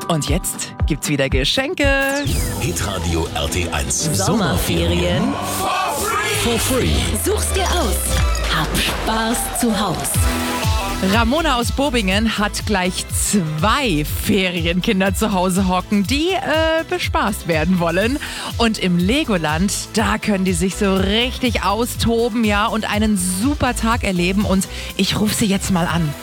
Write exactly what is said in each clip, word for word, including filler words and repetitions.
Und jetzt gibt's wieder Geschenke. Hitradio R T eins Sommerferien for free. Such's dir aus. Hab Spaß zu Haus. Ramona aus Bobingen hat gleich zwei Ferienkinder zu Hause hocken, die äh, bespaßt werden wollen. Und im Legoland, da können die sich so richtig austoben, ja, und einen super Tag erleben. Und ich rufe sie jetzt mal an.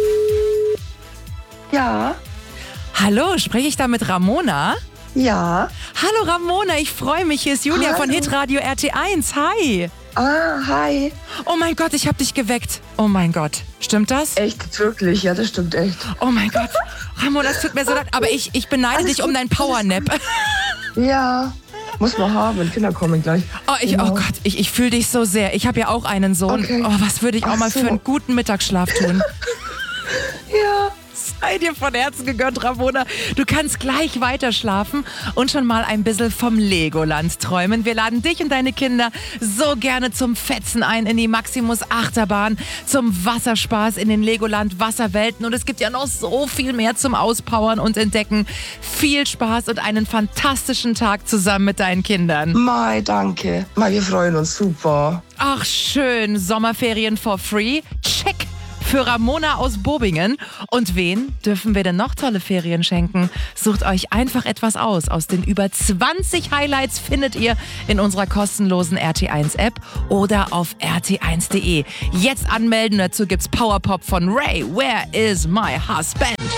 Ja, Hallo, spreche ich da mit Ramona? ja. Hallo Ramona, ich freue mich. Hier ist Julia Hallo. von Hitradio R T eins. Hi. Ah, hi. Oh mein Gott, ich habe dich geweckt. Oh mein Gott. Stimmt das? Echt, jetzt wirklich? Ja, das stimmt echt. Oh mein Gott. Ramona, es tut mir so leid, aber ich, ich beneide Alles dich um gut, dein Powernap. Ja, muss man haben, wenn Kinder kommen gleich. Oh, ich, Genau. oh Gott, ich, ich fühle dich so sehr. Ich habe ja auch einen Sohn. Okay. Oh, was würde ich auch Ach mal so. für einen guten Mittagsschlaf tun? Ja. Sei dir von Herzen gegönnt, Ramona. Du kannst gleich weiter schlafen und schon mal ein bisschen vom Legoland träumen. Wir laden dich und deine Kinder so gerne zum Fetzen ein in die Maximus Achterbahn, zum Wasserspaß in den Legoland Wasserwelten. Und es gibt ja noch so viel mehr zum Auspowern und Entdecken. Viel Spaß und einen fantastischen Tag zusammen mit deinen Kindern. Mai, danke. Mai, wir freuen uns super. Ach schön, Sommerferien for free. Check. Für Ramona aus Bobingen. Und wen dürfen wir denn noch tolle Ferien schenken? Sucht euch einfach etwas aus. Aus den über zwanzig Highlights findet ihr in unserer kostenlosen R T eins App oder auf r t eins punkt d e. Jetzt anmelden, dazu gibt's Powerpop von Ray. Where is my husband?